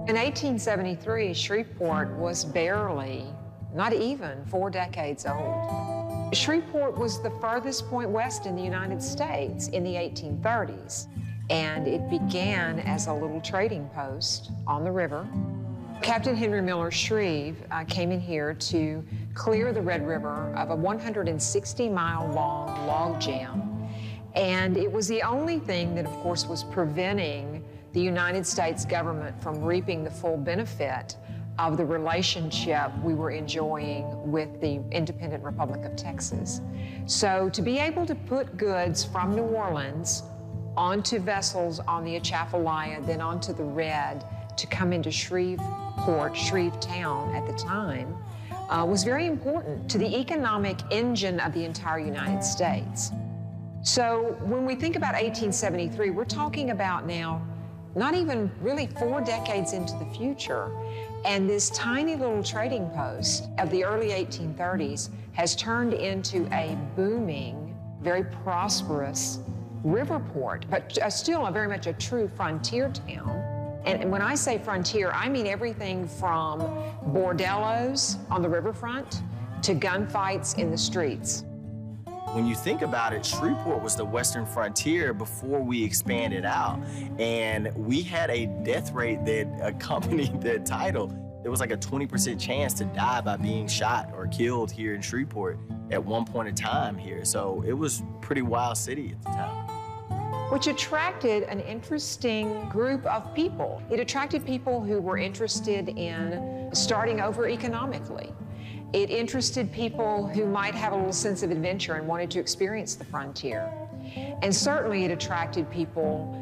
In 1873, Shreveport was barely, not even 4 decades old. Shreveport was the furthest point west in the United States in the 1830s, and it began as a little trading post on the river. Captain Henry Miller Shreve came in here to clear the Red River of a 160-mile-long log jam, and it was the only thing that, of course, was preventing the United States government from reaping the full benefit of the relationship we were enjoying with the independent Republic of Texas. So to be able to put goods from New Orleans onto vessels on the Atchafalaya, then onto the Red, to come into Shreveport, Shrevetown at the time, was very important to the economic engine of the entire United States. So when we think about 1873, we're talking about now not even really 4 decades into the future. And this tiny little trading post of the early 1830s has turned into a booming, very prosperous river port, but still very much a true frontier town. And when I say frontier, I mean everything from bordellos on the riverfront to gunfights in the streets. When you think about it, Shreveport was the western frontier before we expanded out. And we had a death rate that accompanied that title. There was like a 20% chance to die by being shot or killed here in Shreveport at one point in time here. So it was a pretty wild city at the time. Which attracted an interesting group of people. It attracted people who were interested in starting over economically. It interested people who might have a little sense of adventure and wanted to experience the frontier. And certainly it attracted people